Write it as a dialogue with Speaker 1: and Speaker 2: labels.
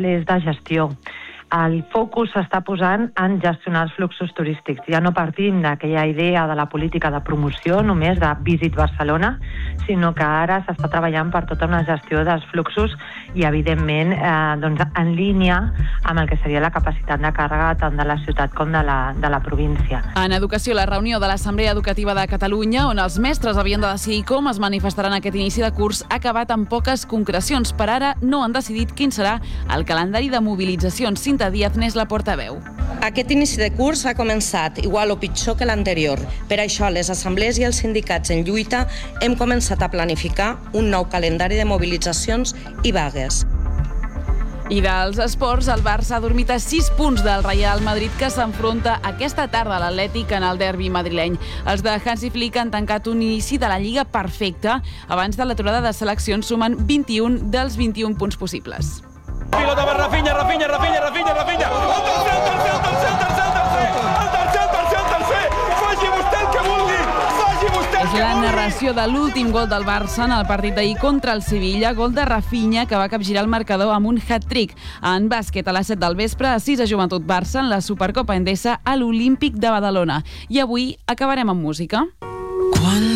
Speaker 1: és de gestió. El focus s'està posant en gestionar els fluxos turístics. Ja no partim d'aquella idea de la política de promoció, només de Visit Barcelona, sinó que ara s'està treballant per tota una gestió dels fluxos i, evidentment, en línia amb el que seria la capacitat de càrrega tant de la ciutat com de la província.
Speaker 2: En educació, la reunió de l'Assemblea Educativa de Catalunya, on els mestres havien de decidir com es manifestaran aquest inici de curs, ha acabat amb poques concrecions. Per ara no han decidit quin serà el calendari de mobilitzacions. Cinta Díaz n'és la portaveu.
Speaker 3: Aquest inici de curs ha començat igual o pitjor que l'anterior. Per això, les assemblees i els sindicats en lluita hem començat a planificar un nou calendari de mobilitzacions i vagues.
Speaker 2: I dels esports, el Barça ha dormit a 6 punts del Real Madrid, que s'enfronta aquesta tarda a l'Atlètic en el derbi madrileny. Els de Hansi Flick han tancat un inici de la Lliga perfecte. Abans de l'aturada de seleccions sumen 21 dels 21 punts possibles.
Speaker 4: Pilota per Rafinha. El tercer. Faci vostè el que vulgui.
Speaker 2: És la narració de l'últim gol del Barça en el partit d'ahir contra el Sevilla, gol de Rafinha, que va capgirar el marcador amb un hat-trick. En bàsquet, a les 7 del vespre, a 6 a Joventut Barça en la Supercopa Endesa a l'Olímpic de Badalona. I avui acabarem amb música.